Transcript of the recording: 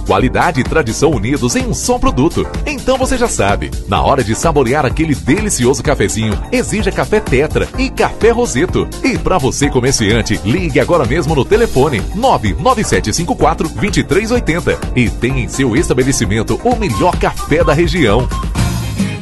Qualidade e tradição unidos em um só produto. Então você já sabe, na hora de saborear aquele delicioso cafezinho, exija Café Tetra e Café Roseto. E para você comerciante, ligue agora mesmo no telefone 99754-2380 e tenha em seu estabelecimento o melhor café da região.